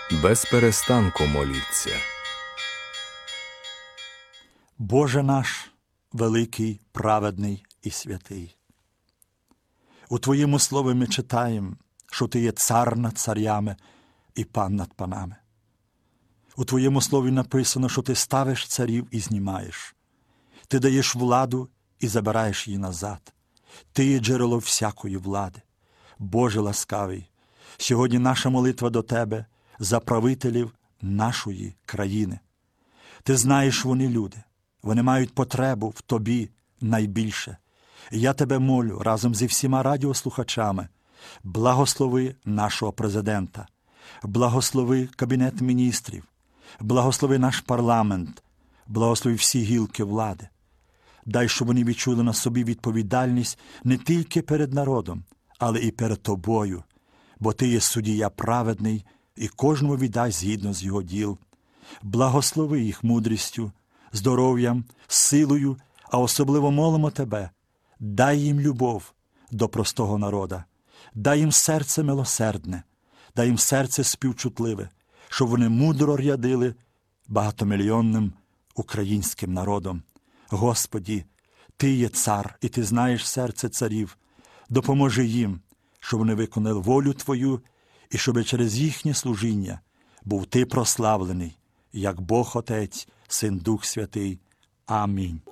Без перестанку моліться. Боже наш, великий, праведний і святий. У Твоєму слові ми читаємо, що Ти є цар над царями і пан над панами. У Твоєму слові написано, що Ти ставиш царів і знімаєш. Ти даєш владу і забираєш її назад. Ти є джерело всякої влади. Боже ласкавий, сьогодні наша молитва до Тебе за правителів нашої країни. Ти знаєш, вони люди. Вони мають потребу в Тобі найбільше. І я Тебе молю разом зі всіма радіослухачами, благослови нашого президента, благослови Кабінет міністрів, благослови наш парламент, благослови всі гілки влади. Дай, щоб вони відчули на собі відповідальність не тільки перед народом, але і перед Тобою, бо Ти є суддя праведний і кожному віддай згідно з його діл. Благослови їх мудрістю, здоров'ям, силою, а особливо молимо Тебе, дай їм любов до простого народа, дай їм серце милосердне, дай їм серце співчутливе, щоб вони мудро рядили багатомільйонним українським народом. Господі, Ти є цар, і Ти знаєш серце царів. Допоможи їм, щоб вони виконали волю Твою, і щоб через їхнє служіння був Ти прославлений, як Бог Отець, Син, Дух Святий. Амінь.